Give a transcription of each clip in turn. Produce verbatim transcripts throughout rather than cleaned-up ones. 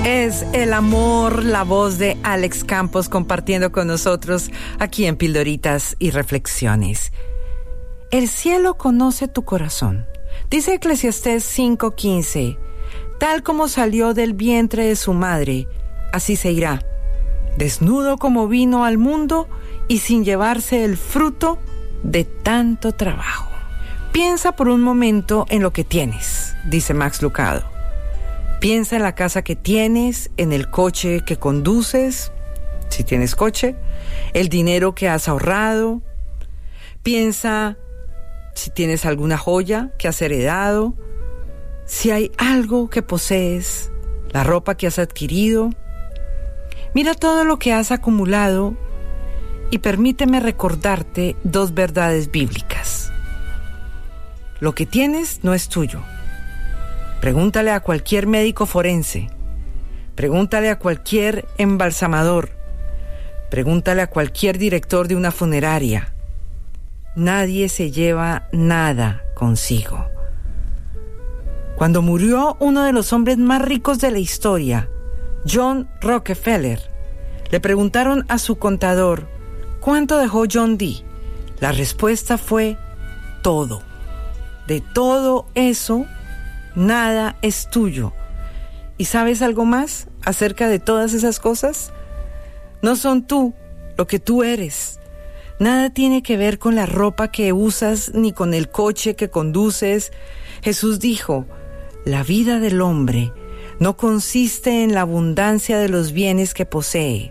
Es el amor, la voz de Alex Campos compartiendo con nosotros aquí en Pildoritas y Reflexiones. El cielo conoce tu corazón. Dice Eclesiastés cinco quince, tal como salió del vientre de su madre, así se irá, desnudo como vino al mundo y sin llevarse el fruto de tanto trabajo. Piensa por un momento en lo que tienes, dice Max Lucado. Piensa en la casa que tienes, en el coche que conduces, si tienes coche, el dinero que has ahorrado. Piensa si tienes alguna joya que has heredado, si hay algo que posees, la ropa que has adquirido. Mira todo lo que has acumulado y permíteme recordarte dos verdades bíblicas. Lo que tienes no es tuyo. Pregúntale a cualquier médico forense, pregúntale a cualquier embalsamador, pregúntale a cualquier director de una funeraria. Nadie se lleva nada consigo. Cuando murió uno de los hombres más ricos de la historia, John Rockefeller, le preguntaron a su contador, ¿cuánto dejó John Dee? La respuesta fue, todo. De todo eso, nada es tuyo. ¿Y sabes algo más acerca de todas esas cosas? No son tú, lo que tú eres. Nada tiene que ver con la ropa que usas ni con el coche que conduces. Jesús dijo, la vida del hombre no consiste en la abundancia de los bienes que posee.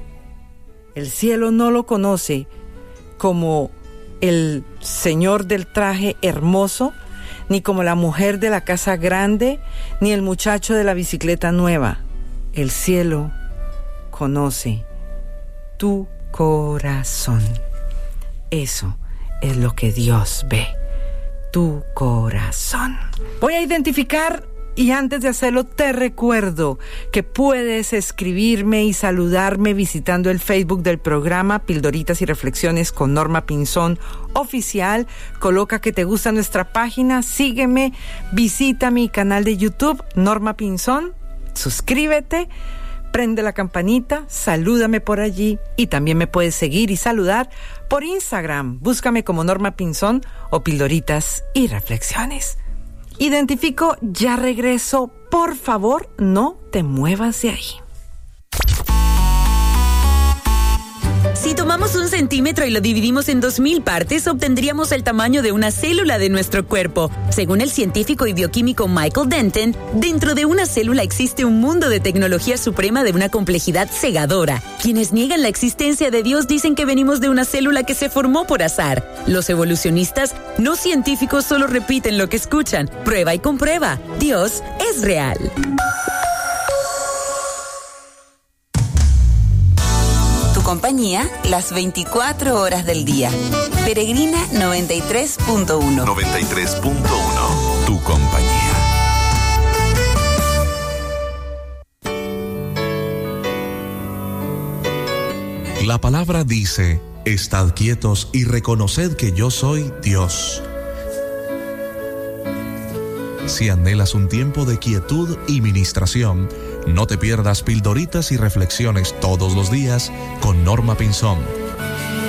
El cielo no lo conoce como el señor del traje hermoso, ni como la mujer de la casa grande, ni el muchacho de la bicicleta nueva. El cielo conoce tu corazón. Eso es lo que Dios ve, tu corazón. Voy a identificar, y antes de hacerlo te recuerdo que puedes escribirme y saludarme visitando el Facebook del programa Pildoritas y Reflexiones con Norma Pinzón Oficial. Coloca que te gusta nuestra página, sígueme, visita mi canal de YouTube Norma Pinzón, suscríbete, prende la campanita, salúdame por allí y también me puedes seguir y saludar por Instagram. Búscame como Norma Pinzón o Pildoritas y Reflexiones. Identifico, ya regreso. Por favor, no te muevas de ahí. Si tomamos un centímetro y lo dividimos en dos mil partes, obtendríamos el tamaño de una célula de nuestro cuerpo. Según el científico y bioquímico Michael Denton, dentro de una célula existe un mundo de tecnología suprema de una complejidad cegadora. Quienes niegan la existencia de Dios dicen que venimos de una célula que se formó por azar. Los evolucionistas, no científicos, solo repiten lo que escuchan. Prueba y comprueba. Dios es real. Compañía las veinticuatro horas del día. Peregrina noventa y tres punto uno. noventa y tres punto uno. Tu compañía. La palabra dice, estad quietos y reconoced que yo soy Dios. Si anhelas un tiempo de quietud y ministración, no te pierdas Pildoritas y Reflexiones todos los días con Norma Pinzón.